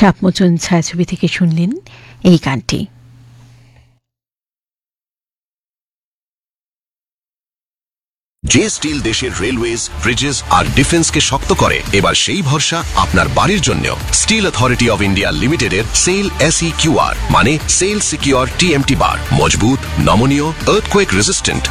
সাপমোচন ছায়াছবি থেকে শুনলেন এই গানটি। যে স্টিল দেশের রেলওয়েজ, ব্রিজেস আর ডিফেন্সকে শক্ত করে, এবার সেই ভরসা আপনার বাড়ির জন্য। স্টিল অথরিটি অফ ইন্ডিয়া লিমিটেডের সেল SEQR মানে সেল সিকিউর TMT বার, মজবুত, নমনীয়, আর্থকোয়েক রেজিস্ট্যান্ট